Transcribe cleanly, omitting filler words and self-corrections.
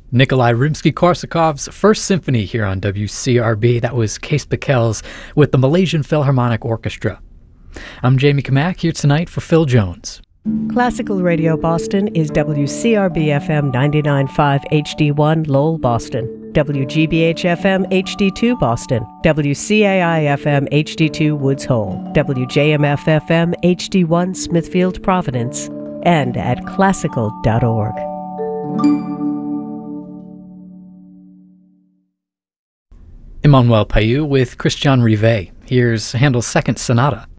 Nikolai Rimsky-Korsakov's First Symphony here on WCRB. That was Kees Bekels with the Malaysian Philharmonic Orchestra. I'm Jamie Kamack here tonight for Phil Jones. Classical Radio Boston is WCRB-FM 99.5 HD1 Lowell, Boston, WGBH-FM HD2 Boston, WCAI-FM HD2 Woods Hole, WJMF-FM HD1 Smithfield, Providence, and at classical.org. Emmanuel Payou with Christian Rivet. Here's Handel's Second Sonata.